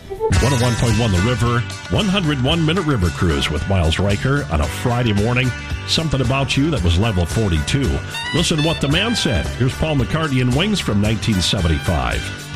101.1 The River, 101-minute river cruise with Miles Riker on a Friday morning. Something About You that was level 42. Listen to what the man said. Here's Paul McCartney and Wings from 1975.